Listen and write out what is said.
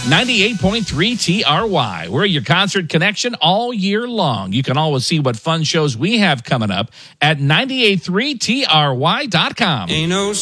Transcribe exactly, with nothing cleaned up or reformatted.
ninety-eight point three T R Y. We're your concert connection all year long. You can always see what fun shows we have coming up at nine eight three T R Y dot com. Ain't no